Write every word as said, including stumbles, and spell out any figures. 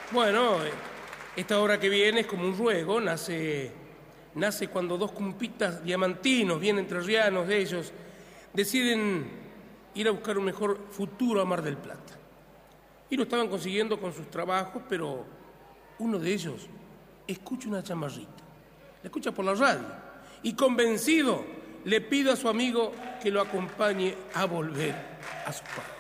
Bueno, eh, esta obra que viene es como un ruego, nace, nace cuando dos cumpitas diamantinos, bien entrerrianos de ellos, deciden ir a buscar un mejor futuro a Mar del Plata. Y lo estaban consiguiendo con sus trabajos, pero uno de ellos escucha una chamarrita, la escucha por la radio, y convencido le pide a su amigo que lo acompañe a volver a su padre.